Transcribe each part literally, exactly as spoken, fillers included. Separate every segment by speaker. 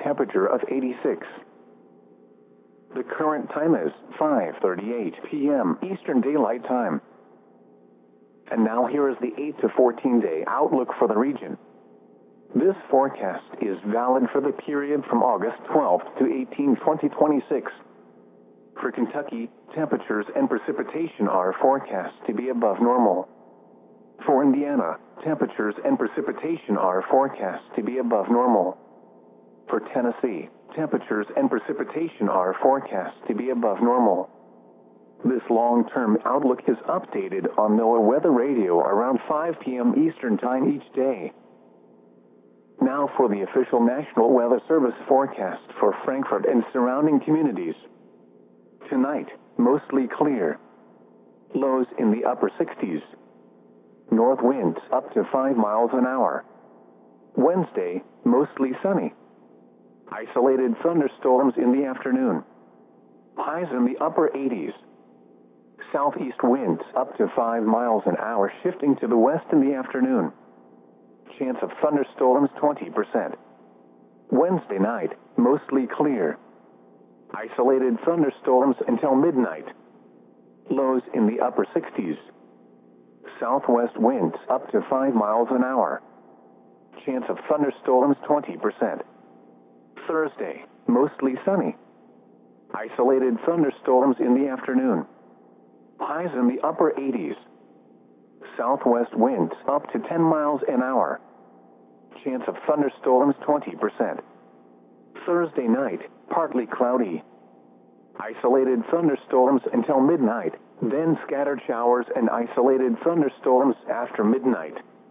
Speaker 1: temperature of eighty-six. The current time is five thirty-eight p m Eastern Daylight Time. And now here is the eight to fourteen day outlook for the region. This forecast is valid for the period from August twelfth to eighteenth, twenty twenty-six. For Kentucky, temperatures and precipitation are forecast to be above normal. For Indiana, temperatures and precipitation are forecast to be above normal. For Tennessee, temperatures and precipitation are forecast to be above normal. This long-term outlook is updated on NOAA Weather Radio around five p m Eastern Time each day. Now for the official National Weather Service forecast for Frankfort and surrounding communities. Tonight, mostly clear. Lows in the upper sixties. North winds up to five miles an hour. Wednesday, mostly sunny. Isolated thunderstorms in the afternoon. Highs in the upper eighties. Southeast winds up to five miles an hour shifting to the west in the afternoon. Chance of thunderstorms twenty percent. Wednesday night, mostly clear. Isolated thunderstorms until midnight. Lows in the upper sixties. Southwest winds up to five miles an hour. Chance of thunderstorms twenty percent. Thursday, mostly sunny. Isolated thunderstorms in the afternoon. Highs in the upper eighties. Southwest winds up to ten miles an hour. Chance of thunderstorms twenty percent. Thursday night, partly cloudy. Isolated thunderstorms until midnight, then scattered showers and isolated thunderstorms after midnight.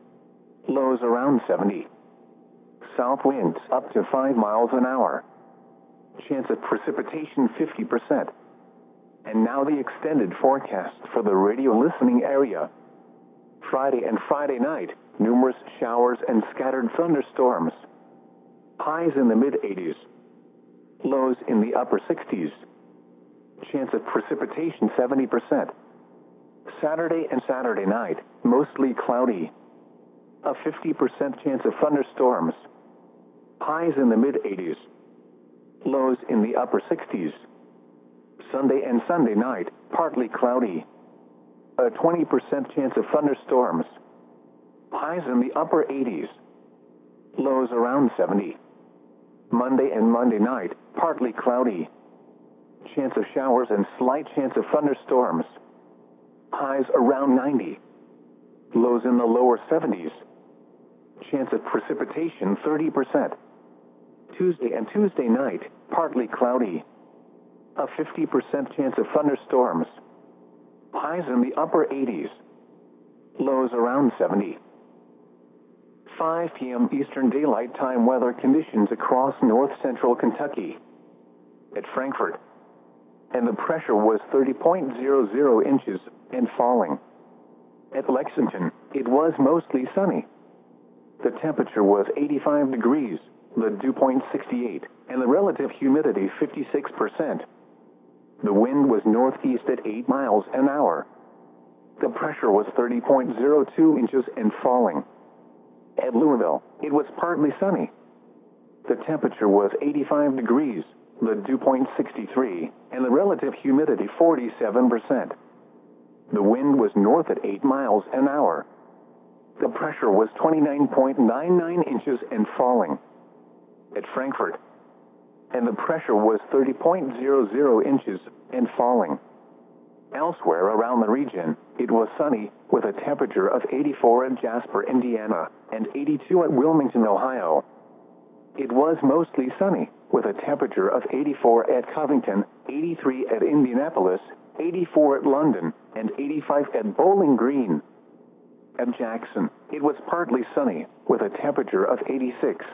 Speaker 1: Lows around seventy. South winds up to five miles an hour. Chance of precipitation fifty percent. And now the extended forecast for the radio listening area. Friday and Friday night, numerous showers and scattered thunderstorms. Highs in the mid-eighties. Lows in the upper sixties. Chance of precipitation seventy percent. Saturday and Saturday night, mostly cloudy. A fifty percent chance of thunderstorms. Highs in the mid-eighties. Lows in the upper sixties. Sunday and Sunday night, partly cloudy. A twenty percent chance of thunderstorms. Highs in the upper eighties. Lows around seventy. Monday and Monday night, partly cloudy. Chance of showers and slight chance of thunderstorms. Highs around ninety. Lows in the lower seventies. Chance of precipitation thirty percent. Tuesday and Tuesday night, partly cloudy. A fifty percent chance of thunderstorms. Highs in the upper eighties. Lows around seventy. five p m Eastern Daylight Time weather conditions across north central Kentucky. At Frankfort. And the pressure was thirty point zero zero inches and falling. At Lexington, it was mostly sunny. The temperature was eighty-five degrees, the dew point sixty-eight, and the relative humidity fifty-six percent. The wind was northeast at eight miles an hour. The pressure was thirty point zero two inches and falling. At Louisville, it was partly sunny. The temperature was eighty-five degrees, the dew point sixty-three, and the relative humidity forty-seven percent. The wind was north at eight miles an hour. The pressure was twenty-nine point nine nine inches and falling. At Frankfort. And the pressure was thirty point zero zero inches and falling. Elsewhere around the region, it was sunny, with a temperature of eighty-four at Jasper, Indiana, and eighty-two at Wilmington, Ohio. It was mostly sunny, with a temperature of eighty-four at Covington, eighty-three at Indianapolis, eighty-four at London, and eighty-five at Bowling Green. At Jackson, it was partly sunny, with a temperature of eighty-six.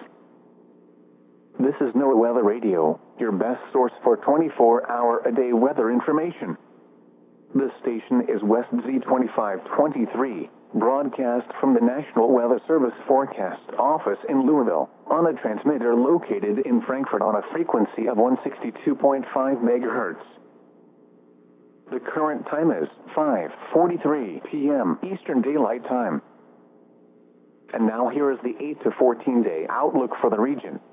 Speaker 1: This is NOAA Weather Radio, your best source for twenty-four hour a day weather information. This station is West Z twenty-five twenty-three, broadcast from the National Weather Service Forecast Office in Louisville, on a transmitter located in Frankfort on a frequency of one sixty-two point five megahertz. The current time is five forty-three p m Eastern Daylight Time. And now here is the eight to fourteen day outlook for the region.